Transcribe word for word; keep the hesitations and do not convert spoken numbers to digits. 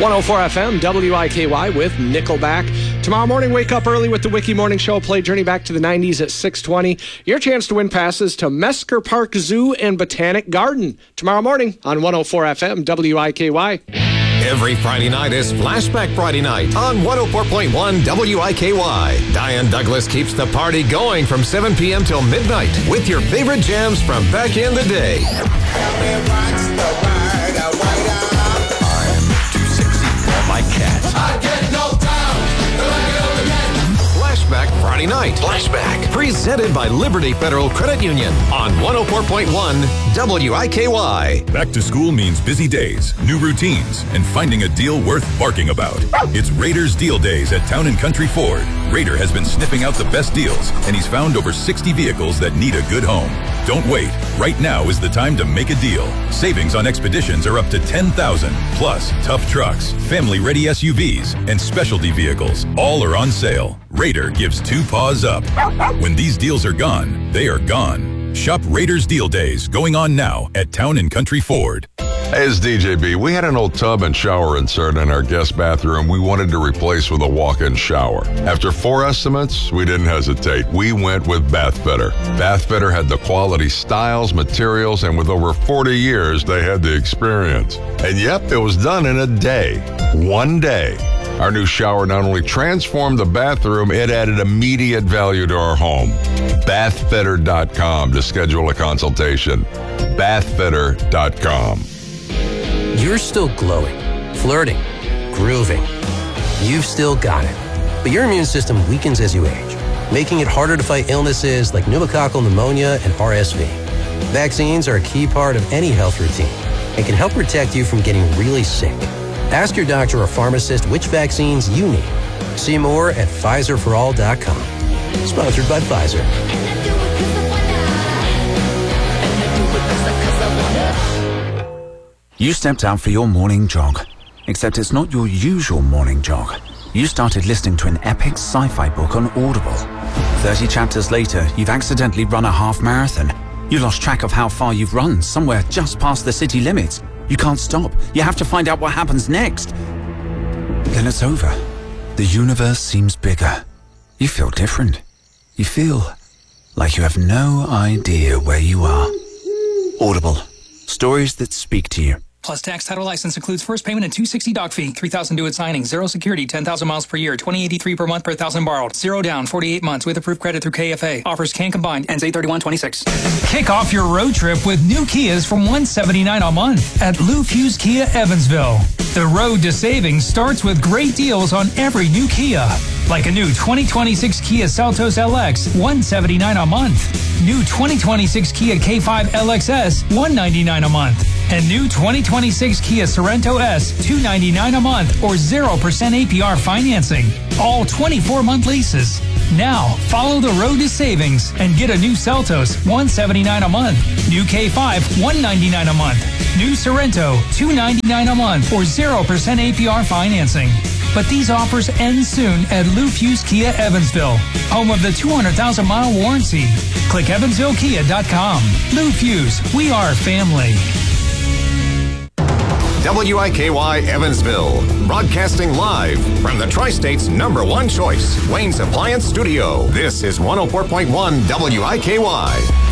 one oh four F M, W I K Y with Nickelback. Tomorrow morning, wake up early with the Wiki Morning Show. Play Journey Back to the nineties at six twenty. Your chance to win passes to Mesker Park Zoo and Botanic Garden. Tomorrow morning on one oh four F M, W I K Y. Every Friday night is Flashback Friday night on one oh four point one W I K Y. Diane Douglas keeps the party going from seven p.m. till midnight with your favorite jams from back in the day. I'm too sexy for my cat. I get no down till I get up again. Flashback Friday night. Flashback. Presented by Liberty Federal Credit Union on one oh four point one W I K Y. Back to school means busy days, new routines, and finding a deal worth barking about. It's Raiders Deal Days at Town and Country Ford. Raider has been sniffing out the best deals, and he's found over sixty vehicles that need a good home. Don't wait. Right now is the time to make a deal. Savings on Expeditions are up to ten thousand dollars. Plus, tough trucks, family-ready S U Vs, and specialty vehicles. All are on sale. Raider gives two paws up. When these deals are gone, they are gone. Shop Raiders Deal Days going on now at Town and Country Ford. Hey, it's D J B. We had an old tub and shower insert in our guest bathroom we wanted to replace with a walk-in shower. After four estimates, we didn't hesitate. We went with Bathfitter. Bathfitter had the quality styles, materials, and with over forty years, they had the experience. And yep, it was done in a day. One day. Our new shower not only transformed the bathroom, it added immediate value to our home. bathfitter dot com to schedule a consultation. bathfitter dot com. You're still glowing, flirting, grooving. You've still got it. But your immune system weakens as you age, making it harder to fight illnesses like pneumococcal pneumonia and R S V. Vaccines are a key part of any health routine and can help protect you from getting really sick. Ask your doctor or pharmacist which vaccines you need. See more at Pfizer for all dot com. Sponsored by Pfizer. You stepped out for your morning jog, except it's not your usual morning jog. You started listening to an epic sci-fi book on Audible. thirty chapters later, you've accidentally run a half marathon. You lost track of how far you've run, somewhere just past the city limits. You can't stop. You have to find out what happens next. Then it's over. The universe seems bigger. You feel different. You feel like you have no idea where you are. Audible. Stories that speak to you. Plus tax, title, license includes first payment and two hundred sixty doc fee, three thousand due at signing, zero security, ten thousand miles per year, twenty eighty-three per month per thousand borrowed, zero down, forty-eight months with approved credit through K F A. Offers can combine, ends eight thirty-one twenty-six. Kick off your road trip with new Kias from one hundred seventy-nine dollars a month at Lou Fuse Kia Evansville. The road to savings starts with great deals on every new Kia. Like a new twenty twenty-six Kia Seltos L X, one hundred seventy-nine dollars a month. New twenty twenty-six Kia K five L X S, one hundred ninety-nine dollars a month. And new twenty twenty-six Kia Sorento S, two hundred ninety-nine dollars a month or zero percent A P R financing. All twenty-four month leases. Now, follow the road to savings and get a new Seltos, one hundred seventy-nine dollars a month. New K five, one hundred ninety-nine dollars a month. New Sorento, two hundred ninety-nine dollars a month or zero percent A P R financing. But these offers end soon at Lou Fuse Kia Evansville, home of the two hundred thousand mile warranty. Click evansville kia dot com. Lou Fuse, we are family. W I K Y Evansville, broadcasting live from the Tri-State's number one choice, Wayne's Appliance Studio. This is one oh four point one W I K Y.